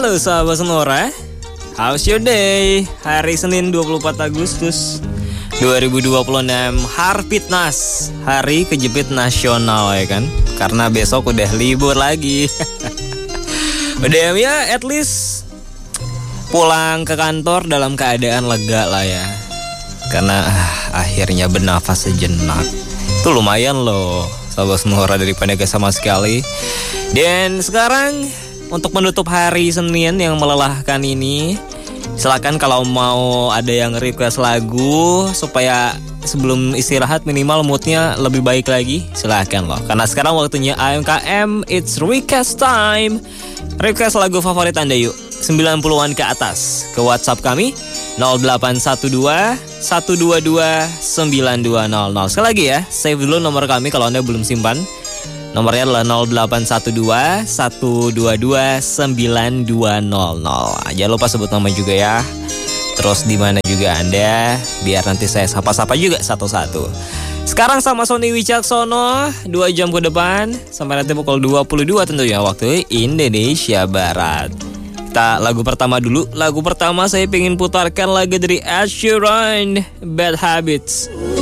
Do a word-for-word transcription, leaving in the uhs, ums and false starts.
Halo sahabat Sonora, how's your day? Hari Senin dua puluh empat Agustus dua ribu dua puluh enam, Harfitnas, Hari Kejepit Nasional ya kan? Karena besok udah libur lagi. Udah ya, at least pulang ke kantor dalam keadaan lega lah ya. Karena ah, akhirnya bernafas sejenak. Itu lumayan loh sahabat Sonora daripada gak sama sekali. Dan sekarang untuk menutup hari Senin yang melelahkan ini, silakan kalau mau ada yang request lagu supaya sebelum istirahat minimal moodnya lebih baik lagi, silakan loh. Karena sekarang waktunya A M K M, it's request time. Request lagu favorit Anda yuk, sembilan puluhan ke atas, ke WhatsApp kami nol delapan satu dua satu dua dua sembilan dua nol nol. Sekali lagi ya, save dulu nomor kami kalau Anda belum simpan. Nomornya adalah nol delapan satu dua satu dua dua sembilan dua nol nol. Jangan lupa sebut nama juga ya. Terus di mana juga Anda, biar nanti saya sapa-sapa juga satu-satu. Sekarang sama Sony Wicaksono, dua jam ke depan sampai nanti pukul dua puluh dua tentunya waktu Indonesia Barat. Kita lagu pertama dulu. Lagu pertama saya pengen putarkan lagu dari Ed Sheeran, Bad Habits.